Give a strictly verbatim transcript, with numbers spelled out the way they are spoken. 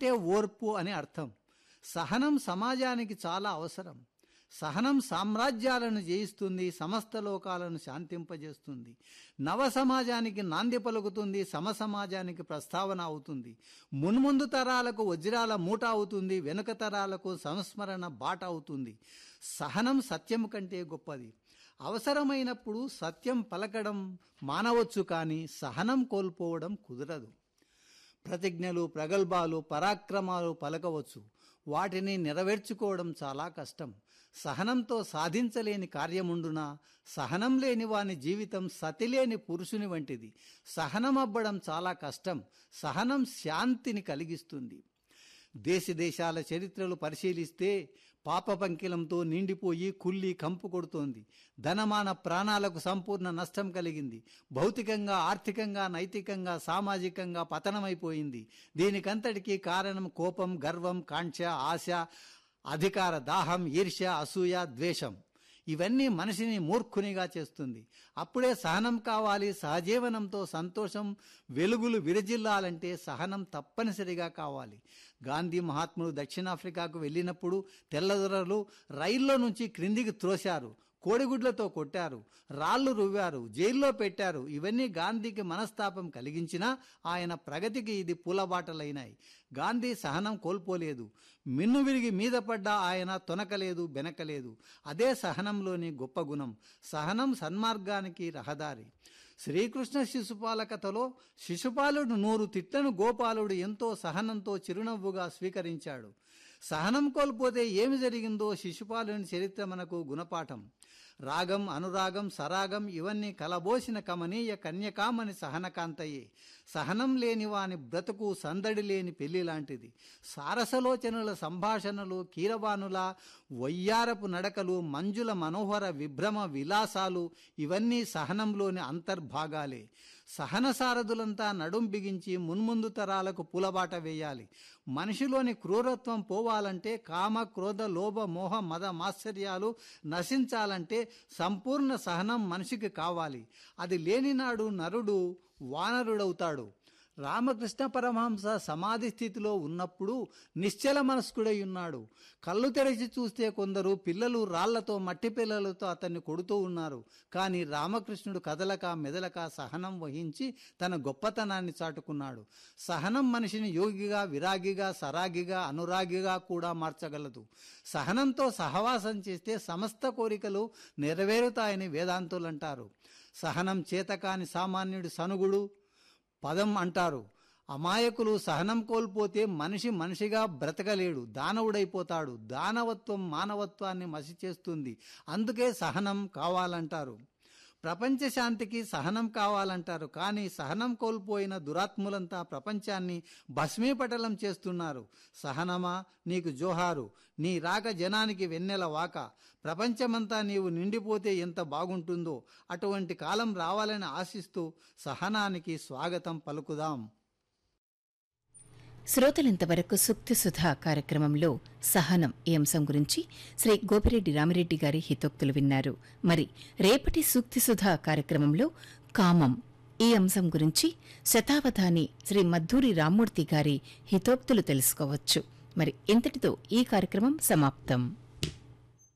అంటే ఓర్పు అని అర్థం. సహనం సమాజానికి చాలా అవసరం. సహనం సామ్రాజ్యాలను జయిస్తుంది, సమస్త లోకాలను శాంతింపజేస్తుంది. నవ సమాజానికి నాంది పలుకుతుంది, సమసమాజానికి ప్రస్తావన అవుతుంది. మున్ముందు తరాలకు వజ్రాల మూట అవుతుంది, వెనుక తరాలకు సంస్మరణ బాట అవుతుంది. సహనం సత్యం కంటే గొప్పది. అవసరమైనప్పుడు సత్యం పలకడం మానవచ్చు, కానీ సహనం కోల్పోవడం కుదరదు. ప్రతిజ్ఞలు, ప్రగల్భాలు, పరాక్రమాలు పలకవచ్చు, వాటిని నెరవేర్చుకోవడం చాలా కష్టం. సహనంతో సాధించలేని కార్యముండునా, సహనం లేని వాని జీవితం సతిలేని పురుషుని వంటిది. సహనమవ్వడం చాలా కష్టం. సహనం శాంతిని కలిగిస్తుంది. దేశ దేశాల చరిత్రలు పరిశీలిస్తే పాప పంకిలంతో నిండిపోయి కుళ్ళి కంపు కొడుతోంది. ధనమాన ప్రాణాలకు సంపూర్ణ నష్టం కలిగింది. భౌతికంగా, ఆర్థికంగా, నైతికంగా, సామాజికంగా పతనమైపోయింది. దీనికంతటికీ కారణం కోపం, గర్వం, కాంక్ష, ఆశ, అధికార దాహం, ఈర్ష్య, అసూయ, ద్వేషం. ఇవన్నీ మనిషిని మూర్ఖునిగా చేస్తుంది. అప్పుడే సహనం కావాలి. సహజీవనంతో సంతోషం, వెలుగులు విరజిల్లాలంటే సహనం తప్పనిసరిగా కావాలి. గాంధీ మహాత్ముడు దక్షిణాఫ్రికాకు వెళ్ళినప్పుడు తెల్లదొరలు రైల్లో నుంచి క్రిందికి త్రోశారు, కోడిగుడ్లతో కొట్టారు, రాళ్లు రువ్వారు, జైల్లో పెట్టారు. ఇవన్నీ గాంధీకి మనస్తాపం కలిగించినా ఆయన ప్రగతికి ఇది పూలబాటలైనాయి. గాంధీ సహనం కోల్పోలేదు. మిన్ను విరిగి మీద పడ్డా ఆయన తొనకలేదు, బెనకలేదు. అదే సహనంలోని గొప్ప గుణం. సహనం సన్మార్గానికి రహదారి. శ్రీకృష్ణ శిశుపాల కథలో శిశుపాలుడు నూరు తిట్లను గోపాలుడు ఎంతో సహనంతో చిరునవ్వుగా స్వీకరించాడు. సహనం కోల్పోతే ఏమి జరిగిందో శిశుపాలుని చరిత్ర మనకు గుణపాఠం. రాగం, అనురాగం, సరాగం ఇవన్నీ కలబోసిన కమనీయ కన్యకామని సహనకాంతయే. సహనం లేని వాని బ్రతుకు సందడి లేని పెళ్లి లాంటిది. సారసలోచనల సంభాషణలు, కీరవానుల వయ్యారపు నడకలు, మంజుల మనోహర విభ్రమ విలాసాలు ఇవన్నీ సహనంలోని అంతర్భాగాలే. సహన సారథులంతా నడుం బిగించి మున్ముందు తరాలకు పూలబాట వేయాలి. మనిషిలోని క్రూరత్వం పోవాలంటే, కామ, క్రోధ, లోభ, మోహ, మద, మాత్సర్యాలు నశించాలంటే సంపూర్ణ సహనం మనిషికి కావాలి. అది లేనినాడు నరుడు వానరుడవుతాడు. రామకృష్ణ పరమహంస సమాధి స్థితిలో ఉన్నప్పుడు నిశ్చల మనస్కుడై ఉన్నాడు. కళ్ళు తెరిచి చూస్తే కొందరు పిల్లలు రాళ్లతో, మట్టి పిల్లలతో అతన్ని కొడుతూ ఉన్నారు. కానీ రామకృష్ణుడు కదలక మెదలక సహనం వహించి తన గొప్పతనాన్ని చాటుకున్నాడు. సహనం మనిషిని యోగిగా, విరాగిగా, సరాగిగా, అనురాగిగా కూడా మార్చగలదు. సహనంతో సహవాసం చేస్తే సమస్త కోరికలు నెరవేరుతాయని వేదాంతులంటారు. సహనం చేతకాని సామాన్యుడి సనుగుడు పదం అంటారు. అమాయకులు సహనం కోల్పోతే మనిషి మనిషిగా బ్రతకలేడు, దానవుడైపోతాడు. దానవత్వం మానవత్వాన్ని మసి చేస్తుంది. అందుకే సహనం కావాలంటారు. ప్రపంచ శాంతికి సహనం కావాలంటారు. కానీ సహనం కోల్పోయిన దురాత్ములంతా ప్రపంచాన్ని భస్మీపటలం చేస్తున్నారు. సహనమా నీకు జోహారు, నీ రాక జనానికి వెన్నెల వాక. ప్రపంచమంతా నీవు నిండిపోతే ఎంత బాగుంటుందో. అటువంటి కాలం రావాలని ఆశిస్తూ సహనానికి స్వాగతం పలుకుదాం. శ్రోతలింతవరకు సూక్తి సుధా కార్యక్రమంలో సహనం ఈ అంశం గురించి శ్రీ గోపిరెడ్డి రామిరెడ్డి గారి హితోక్తులు విన్నారు. మరి రేపటి సూక్తి సుధా కార్యక్రమంలో కామం ఈ అంశం గురించి శతావధాని శ్రీ మద్దూరి రామ్మూర్తి గారి హితోక్తులు తెలుసుకోవచ్చు. మరి ఇంతటితో ఈ కార్యక్రమం సమాప్తం.